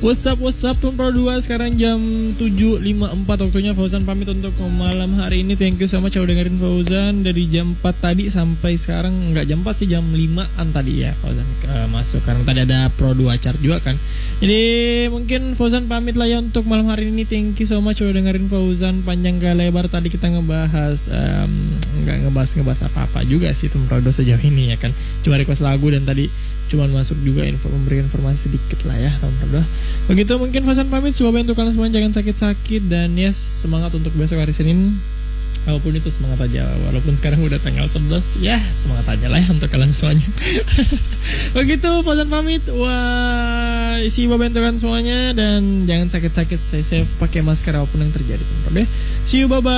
What's up Tom Pro 2. Sekarang jam 7.54 waktunya Fauzan pamit untuk malam hari ini. Thank you so much udah dengerin Fauzan dari jam 4 tadi sampai sekarang. Enggak jam 4 sih, jam 5an tadi ya Fauzan masuk. Karena tadi ada Pro 2 chart juga kan. Jadi mungkin Fauzan pamit lah ya untuk malam hari ini. Thank you so much udah dengerin Fauzan panjang kali lebar. Tadi kita ngebahas nggak ngebahas apa-apa juga sih Tom Pro 2 sejauh ini ya kan. Cuma request lagu dan tadi cuman masuk juga memberi informasi sedikit lah ya Tom Pro 2. Begitu mungkin Fauzan pamit. Semoga untuk kalian semua jangan sakit-sakit. Dan yes, semangat untuk besok hari Senin. Apapun itu semangat aja. Walaupun sekarang udah tanggal 11, ya semangat aja lah ya untuk kalian semuanya. Begitu Fauzan pamit. Wah, isi bantu kalian semuanya. Dan jangan sakit-sakit, stay safe, pakai masker apapun yang terjadi. See you, bye-bye.